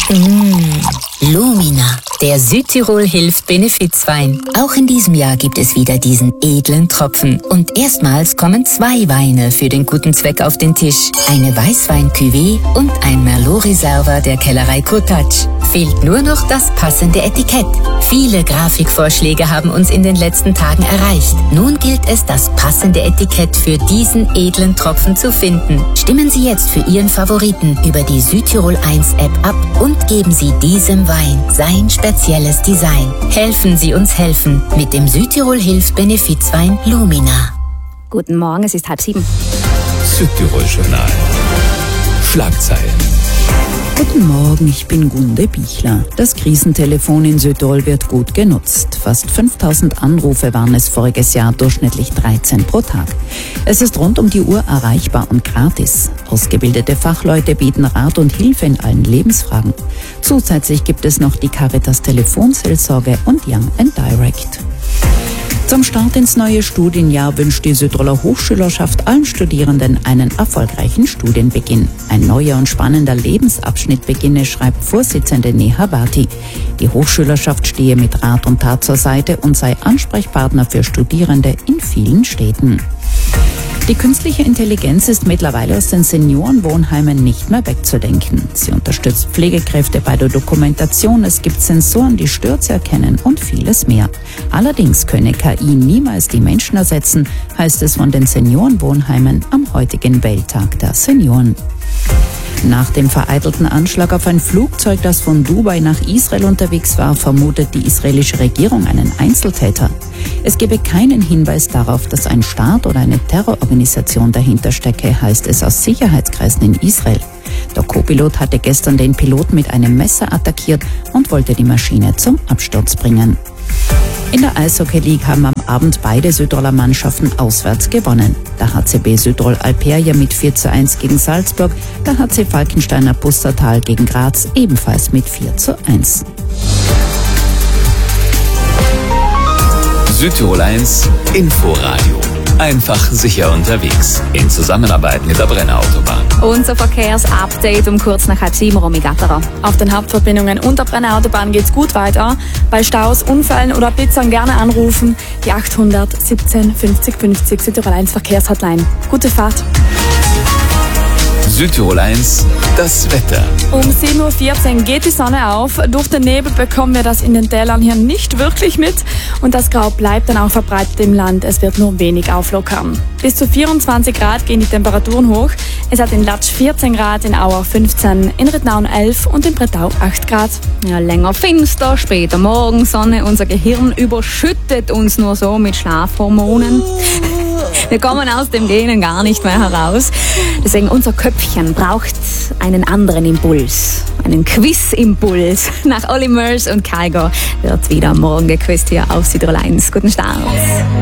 Lumina, der Südtirol hilft Benefizwein. Auch in diesem Jahr gibt es wieder diesen edlen Tropfen. Und erstmals kommen 2 Weine für den guten Zweck auf den Tisch. Eine Weißwein-Cuvée und ein Merlot-Reserva der Kellerei Cottage. Fehlt nur noch das passende Etikett. Viele Grafikvorschläge haben uns in den letzten Tagen erreicht. Nun gilt es, das passende Etikett für diesen edlen Tropfen zu finden. Stimmen Sie jetzt für Ihren Favoriten über die Südtirol 1 App ab und geben Sie diesem Wein sein spezielles Design. Helfen Sie uns helfen mit dem Südtirol hilft Benefizwein Lumina. Guten Morgen, es ist 6:30. Südtirol Journal. Schlagzeilen. Guten Morgen, ich bin Gunde Bichler. Das Krisentelefon in Südtirol wird gut genutzt. Fast 5000 Anrufe waren es voriges Jahr, durchschnittlich 13 pro Tag. Es ist rund um die Uhr erreichbar und gratis. Ausgebildete Fachleute bieten Rat und Hilfe in allen Lebensfragen. Zusätzlich gibt es noch die Caritas Telefonseelsorge und Young and Direct. Zum Start ins neue Studienjahr wünscht die Südtiroler Hochschülerschaft allen Studierenden einen erfolgreichen Studienbeginn. Ein neuer und spannender Lebensabschnitt beginne, schreibt Vorsitzende Neha Bhatti. Die Hochschülerschaft stehe mit Rat und Tat zur Seite und sei Ansprechpartner für Studierende in vielen Städten. Die künstliche Intelligenz ist mittlerweile aus den Seniorenwohnheimen nicht mehr wegzudenken. Sie unterstützt Pflegekräfte bei der Dokumentation, es gibt Sensoren, die Stürze erkennen und vieles mehr. Allerdings könne KI niemals die Menschen ersetzen, heißt es von den Seniorenwohnheimen am heutigen Welttag der Senioren. Nach dem vereitelten Anschlag auf ein Flugzeug, das von Dubai nach Israel unterwegs war, vermutet die israelische Regierung einen Einzeltäter. Es gebe keinen Hinweis darauf, dass ein Staat oder eine Terrororganisation dahinter stecke, heißt es aus Sicherheitskreisen in Israel. Der Co-Pilot hatte gestern den Piloten mit einem Messer attackiert und wollte die Maschine zum Absturz bringen. In der Eishockey League haben am Abend beide Südtiroler Mannschaften auswärts gewonnen. Der HCB Südtirol Alperia mit 4:1 gegen Salzburg, der HC Falkensteiner Pustertal gegen Graz ebenfalls mit 4:1. Südtirol 1 Inforadio. Einfach sicher unterwegs. In Zusammenarbeit mit der Brenner Autobahn. Unser Verkehrsupdate um kurz nach 6:30, Romy Gatterer. Auf den Hauptverbindungen und der Brenner Autobahn geht's gut weiter. Bei Staus, Unfällen oder Blitzern gerne anrufen. Die 800 17 50 50 Südtirol 1 Verkehrshotline. Gute Fahrt. Südtirol 1, das Wetter. Um 7:14 Uhr geht die Sonne auf. Durch den Nebel bekommen wir das in den Tälern hier nicht wirklich mit. Und das Grau bleibt dann auch verbreitet im Land. Es wird nur wenig auflockern. Bis zu 24 Grad gehen die Temperaturen hoch. Es hat in Latsch 14 Grad, in Auer 15, in Rittnauen 11 und in Brettau 8 Grad. Ja, länger finster, später Morgensonne. Unser Gehirn überschüttet uns nur so mit Schlafhormonen. Wir kommen aus dem Genen gar nicht mehr heraus. Deswegen unser Köpfchen braucht einen anderen Impuls. Einen Quiz-Impuls. Nach Olli Murs und Kygo wird wieder morgen gequizt hier auf Südtirol 1. Guten Start.